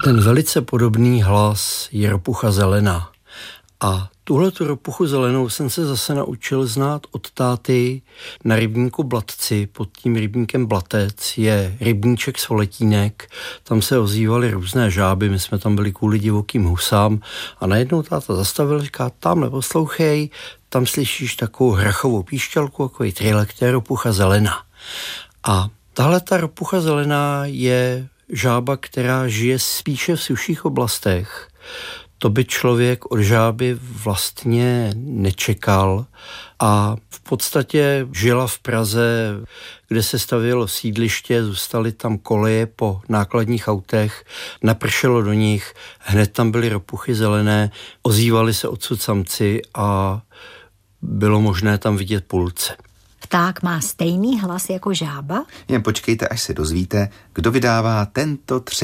Ten velice podobný hlas je ropucha zelená. A tuhletu ropuchu zelenou jsem se zase naučil znát od táty na rybníku Blatci. Pod tím rybníkem Blatec je rybníček Svoletínek. Tam se ozývaly různé žáby, my jsme tam byli kvůli divokým husám. A najednou táta zastavil, říká, tamhle poslouchej, tam slyšíš takovou hrachovou píšťalku, takový trilek, to je ropucha zelená. A tahle ta ropucha zelená je žába, která žije spíše v suších oblastech. To by člověk od žáby vlastně nečekal a v podstatě žila v Praze, kde se stavělo sídliště, zůstaly tam koleje po nákladních autech, napršelo do nich, hned tam byly ropuchy zelené, ozývali se odsud samci a bylo možné tam vidět pulce. Pták má stejný hlas jako žába? Jen počkejte, až se dozvíte, kdo vydává tento 3.